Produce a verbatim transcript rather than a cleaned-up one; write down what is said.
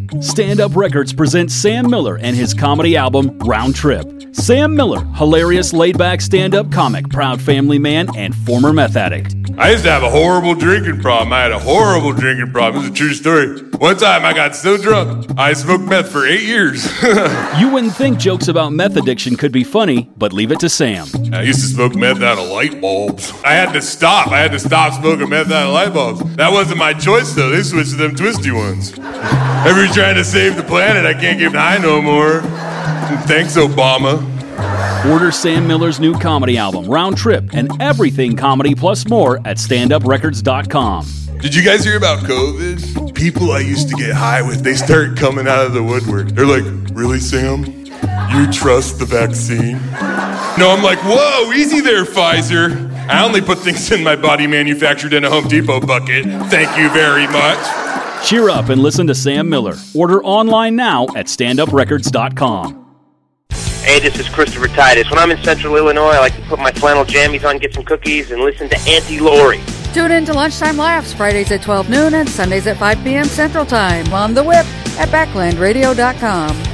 Stand Up Records presents Sam Miller and his comedy album, Round Trip. Sam Miller, hilarious laid-back stand-up comic, proud family man, and former meth addict. I used to have a horrible drinking problem. I had a horrible drinking problem. It's a true story. One time I got so drunk, I smoked meth for eight years. You wouldn't think jokes about meth addiction could be funny, but leave it to Sam. I used to smoke meth out of light bulbs. I had to stop. I had to stop smoking meth out of light bulbs. That wasn't my choice, though. They switched to them twisty ones. Everybody's trying to save the planet. I can't get high no more. Thanks, Obama. Order Sam Miller's new comedy album, Round Trip, and everything comedy plus more at stand up records dot com. Did you guys hear about COVID? People I used to get high with, they start coming out of the woodwork. They're like, really, Sam? You trust the vaccine? No, I'm like, whoa, easy there, Pfizer. I only put things in my body manufactured in a Home Depot bucket. Thank you very much. Cheer up and listen to Sam Miller. Order online now at stand up records dot com. Hey, this is Christopher Titus. When I'm in Central Illinois, I like to put my flannel jammies on, get some cookies, and listen to Auntie Lori. Tune in to Lunchtime Laughs, Fridays at twelve noon and Sundays at five p.m. Central Time on The Whip at backland radio dot com.